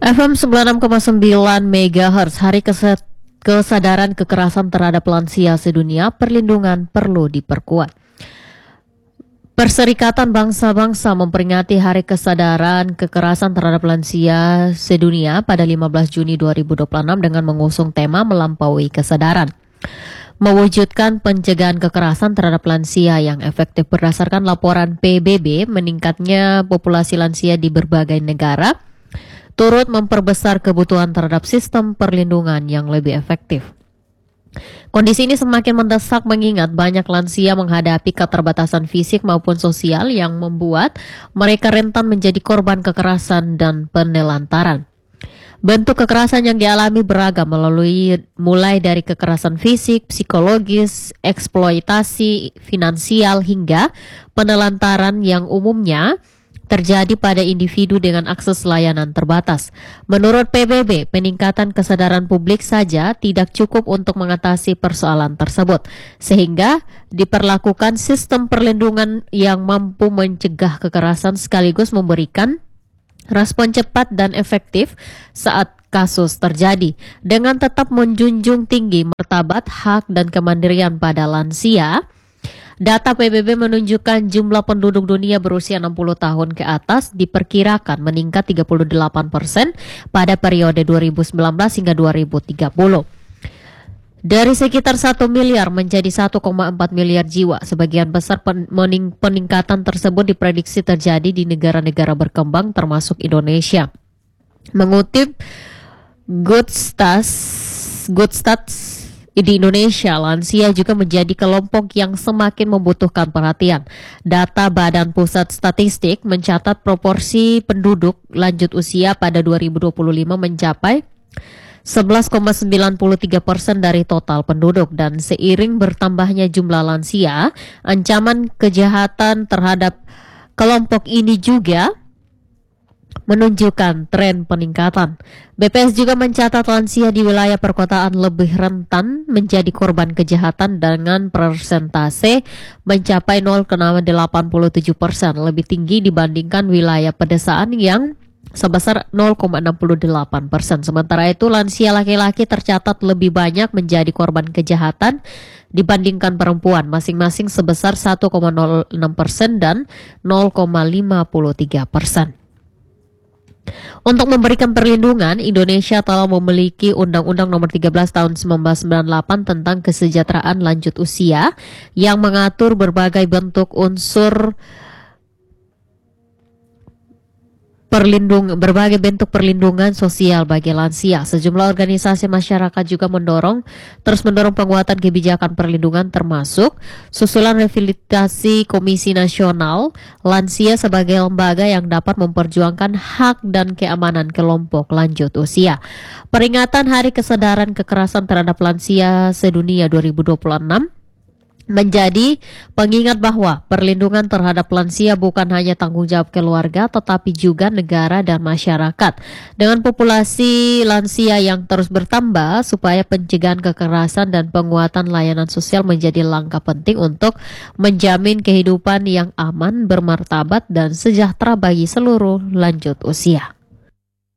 FM 96,9 MHz, Hari Kesadaran Kekerasan Terhadap Lansia Sedunia, perlindungan perlu diperkuat. Perserikatan Bangsa-Bangsa memperingati Hari Kesadaran Kekerasan Terhadap Lansia Sedunia pada 15 Juni 2026 dengan mengusung tema Melampaui Kesadaran. Mewujudkan pencegahan kekerasan terhadap lansia yang efektif berdasarkan laporan PBB, meningkatnya populasi lansia di berbagai negara turut memperbesar kebutuhan terhadap sistem perlindungan yang lebih efektif. Kondisi ini semakin mendesak mengingat banyak lansia menghadapi keterbatasan fisik maupun sosial yang membuat mereka rentan menjadi korban kekerasan dan penelantaran. Bentuk kekerasan yang dialami beragam mulai dari kekerasan fisik, psikologis, eksploitasi finansial hingga penelantaran yang umumnya terjadi pada individu dengan akses layanan terbatas. Menurut PBB, peningkatan kesadaran publik saja tidak cukup untuk mengatasi persoalan tersebut, sehingga diperlakukan sistem perlindungan yang mampu mencegah kekerasan sekaligus memberikan respon cepat dan efektif saat kasus terjadi, dengan tetap menjunjung tinggi martabat, hak, dan kemandirian pada lansia. Data PBB menunjukkan jumlah penduduk dunia berusia 60 tahun ke atas diperkirakan meningkat 38% pada periode 2019 hingga 2030. Dari sekitar 1 miliar menjadi 1,4 miliar jiwa, sebagian besar peningkatan tersebut diprediksi terjadi di negara-negara berkembang termasuk Indonesia. Mengutip Good Stats di Indonesia, lansia juga menjadi kelompok yang semakin membutuhkan perhatian. Data Badan Pusat Statistik mencatat proporsi penduduk lanjut usia pada 2025 mencapai 11,93% dari total penduduk, dan seiring bertambahnya jumlah lansia, ancaman kejahatan terhadap kelompok ini juga menunjukkan tren peningkatan. BPS juga mencatat lansia di wilayah perkotaan lebih rentan menjadi korban kejahatan dengan persentase mencapai 0,87%, lebih tinggi dibandingkan wilayah pedesaan yang sebesar 0,68%. Sementara itu, lansia laki-laki tercatat lebih banyak menjadi korban kejahatan dibandingkan perempuan, masing-masing sebesar 1,06% dan 0,53%. Untuk memberikan perlindungan, Indonesia telah memiliki Undang-Undang Nomor 13 Tahun 1998 tentang Kesejahteraan Lanjut Usia yang mengatur berbagai bentuk perlindungan sosial bagi lansia. Sejumlah organisasi masyarakat juga terus mendorong penguatan kebijakan perlindungan, termasuk susulan revitalisasi Komisi Nasional Lansia sebagai lembaga yang dapat memperjuangkan hak dan keamanan kelompok lanjut usia. Peringatan Hari Kesadaran Kekerasan Terhadap Lansia Sedunia 2026 menjadi pengingat bahwa perlindungan terhadap lansia bukan hanya tanggung jawab keluarga, tetapi juga negara dan masyarakat. Dengan populasi lansia yang terus bertambah, supaya pencegahan kekerasan dan penguatan layanan sosial menjadi langkah penting untuk menjamin kehidupan yang aman, bermartabat, dan sejahtera bagi seluruh lanjut usia.